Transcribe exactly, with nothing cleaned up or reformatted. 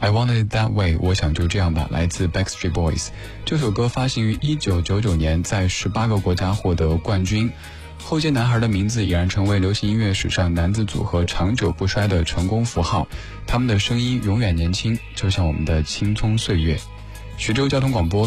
I Want It That Way， 我想就这样吧，来自 Backstreet Boys。这首歌发行于一九九九年，在十八个国家获得冠军。后街男孩的名字已然成为流行音乐史上男子组合长久不衰的成功符号，他们的声音永远年轻，就像我们的青葱岁月。徐州交通广播